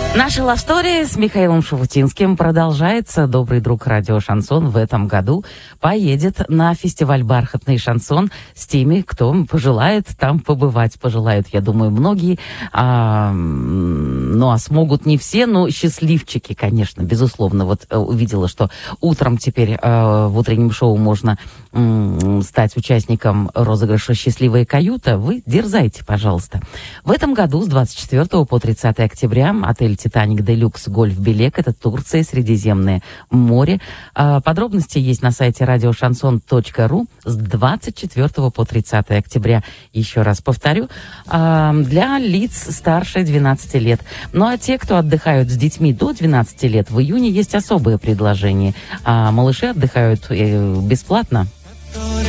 Наша лавстория с Михаилом Шуфутинским продолжается. Добрый друг радио «Шансон» в этом году поедет на фестиваль «Бархатный шансон» с теми, кто пожелает там побывать. Пожелают, я думаю, многие. Ну, а смогут не все, но счастливчики, конечно, безусловно. Вот увидела, что утром теперь в утреннем шоу можно стать участником розыгрыша «Счастливая каюта». Вы дерзайте, пожалуйста. В этом году с 24 по 30 октября отель «Титаник Делюкс Гольф Белек». Это Турция, Средиземное море. Подробности есть на сайте радиошансон.ру с 24 по 30 октября. Еще раз повторю, для лиц старше 12 лет. Ну а те, кто отдыхают с детьми до 12 лет, в июне есть особые предложения. Малыши отдыхают бесплатно.